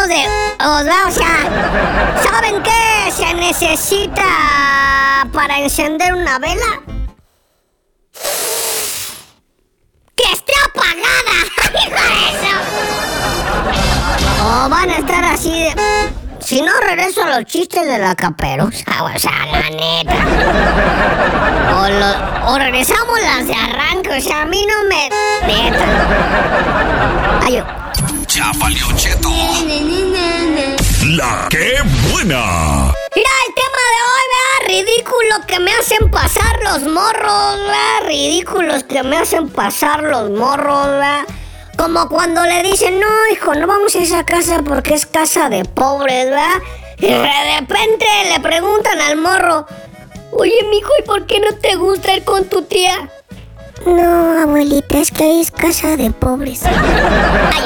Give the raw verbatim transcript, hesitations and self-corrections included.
hablamos de... O sea, o sea, ¿saben qué se necesita para encender una vela? ¡Que esté apagada! ¡Hijo de eso! O van a estar así de... Si no, regreso a los chistes de la caperuza, o sea, la neta. O, lo, o regresamos las de arranque, o sea, a mí no me... Neta. Ay, yo... Ya valió, Cheto. La que buena. Mira, el tema de hoy, vea, ridículo que me hacen pasar los morros, vea, ridículos que me hacen pasar los morros, vea. Como cuando le dicen, no, hijo, no vamos a esa casa porque es casa de pobres, ¿verdad? Y de repente le preguntan al morro, oye, mijo, ¿y por qué no te gusta ir con tu tía? No, abuelita, es que ahí es casa de pobres. Ay,